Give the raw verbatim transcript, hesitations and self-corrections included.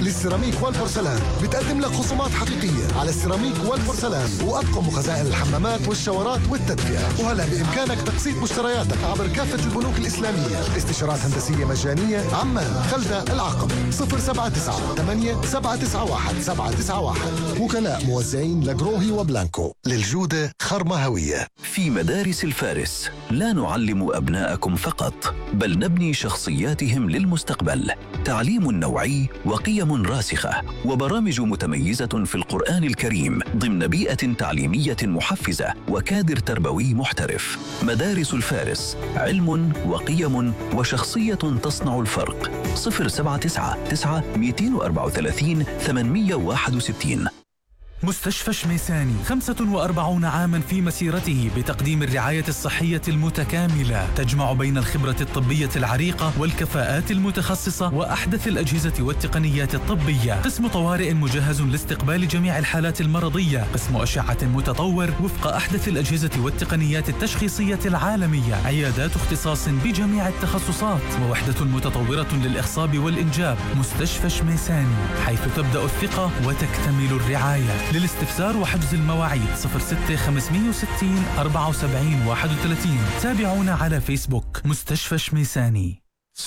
للسيراميك والبورسلان بتقدم لك خصومات حقيقية على السيراميك والبورسلان وأطقم وخزائن الحمامات والشاورات والتدفئة. وهلا بإمكانك تقسيط مشترياتك عبر كافة البنوك الإسلامية. استشارات هندسية مجانية. عمان، خلدة، العقبة. صفر سبعة تسعة ثمانية سبعة تسعة واحد سبعة تسعة واحد. وكلاء موزعين لجروهي وبلانكو. للجودة خرمة هوية. في مدارس الفارس لا نعلم أبناءكم فقط، بل نبني شخصياتهم للمستقبل. تعليم نوعي وقيم راسخة وبرامج متميزة في القرآن الكريم ضمن بيئة تعليمية محفزة وكادر تربوي محترف. مدارس الفارس، علم وقيم وشخصية تصنع الفرق. صفر سبعة تسعة تسعة مئتين وأربعة وثلاثين ثمانمئة وواحد وستين. مستشفى شميساني خمسة وأربعين عاما في مسيرته بتقديم الرعاية الصحية المتكاملة، تجمع بين الخبرة الطبية العريقة والكفاءات المتخصصة وأحدث الأجهزة والتقنيات الطبية. قسم طوارئ مجهز لاستقبال جميع الحالات المرضية، قسم أشعة متطور وفق أحدث الأجهزة والتقنيات التشخيصية العالمية، عيادات اختصاص بجميع التخصصات، ووحدة متطورة للإخصاب والإنجاب. مستشفى شميساني، حيث تبدأ الثقة وتكتمل الرعاية. للاستفسار وحجز المواعيد صفر ستة خمسمئة وستين أربعة وسبعين واحد وثلاثين. تابعونا على فيسبوك. مستشفى شميساني.